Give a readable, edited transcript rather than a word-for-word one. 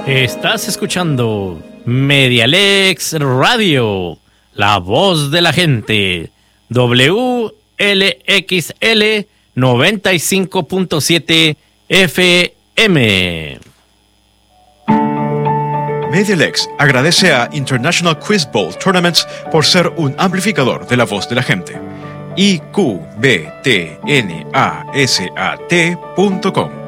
Estás escuchando Medialex Radio, la voz de la gente. WLXL 95.7 FM. Medialex agradece a International Quiz Bowl Tournaments por ser un amplificador de la voz de la gente. IQBTNASAT.com